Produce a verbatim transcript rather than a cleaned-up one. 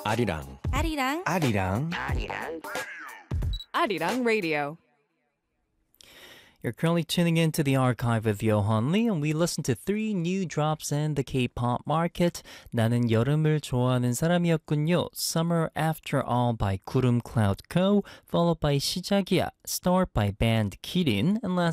아리랑 아리랑 아리랑 Arirang Radio. You're currently tuning into the archive with Yohan Lee, and we listened to three new drops in the K-pop market. 나는 여름을 좋아하는 사람이었군요. Summer After All by 구름 Cloud Co, followed by 시작이야, Start by band Kirin, and last